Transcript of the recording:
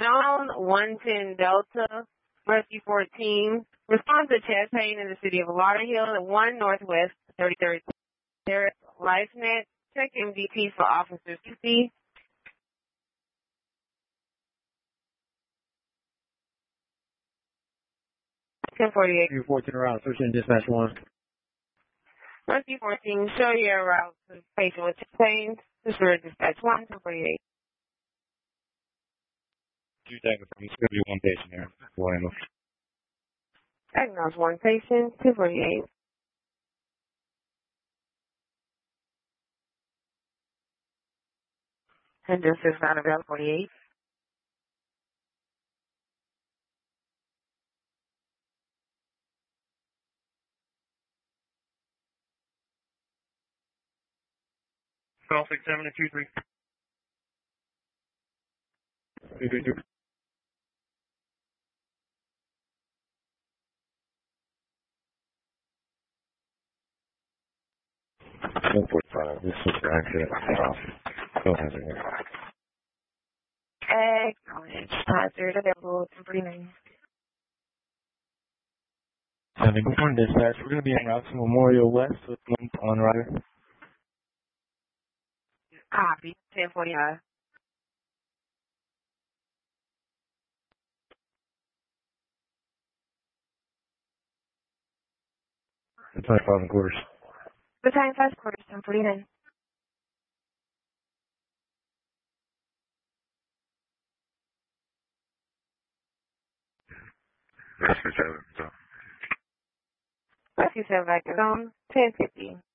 Sean 110 Delta, Rescue 14. Response to chest pain in the city of Lauderhill at 1 Northwest 33rd Terrace, LifeNet. Check MDT for Officer 50. 1048. Rescue 14 around, search in dispatch 1. Rescue 14, show your route to the patient with chest pain. This is dispatch 1, 1048. You take it from me. It's going to be one patient here. One ambulance. Diagnose 1 patient, 248. And this is not available 48. Call 6723. 332. This is the accident. Go ahead. Acknowledge. Hazard available 1049. Good morning, dispatch. We're going to be en route to Memorial West with one on rider. Copy. 1049. The 25 quarters. The time 5 quarters, 1049. Rescue 7 back at home, 1050.